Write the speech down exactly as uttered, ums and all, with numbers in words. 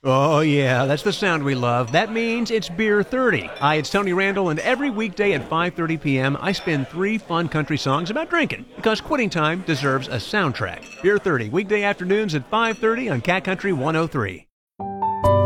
Oh, yeah, that's the sound we love. That means it's Beer thirty. Hi, it's Tony Randall, and every weekday at five thirty p.m., I spin three fun country songs about drinking, because quitting time deserves a soundtrack. Beer thirty, weekday afternoons at five thirty on Cat Country one oh three.